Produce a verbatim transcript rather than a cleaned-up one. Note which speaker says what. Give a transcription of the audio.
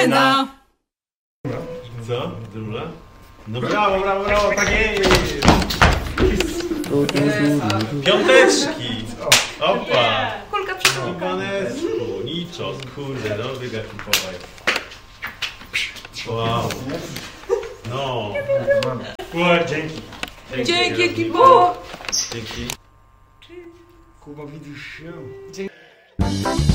Speaker 1: No.
Speaker 2: Co? Drula? No brawo, brawo, brawo, tak jest! Piąteczki! Opa!
Speaker 1: Kulka przytułka.
Speaker 2: Kubanesku, niczo, kurde, no biega kupować. Wow. No.
Speaker 3: Kuba, dzięki.
Speaker 1: Dzięki, Kibo!
Speaker 2: Dzięki.
Speaker 3: Kuba, widzisz się?